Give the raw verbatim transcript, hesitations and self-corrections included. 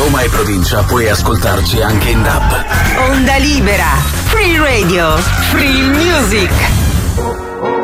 Roma e provincia puoi ascoltarci anche in D A B. Onda libera, free radio, free music.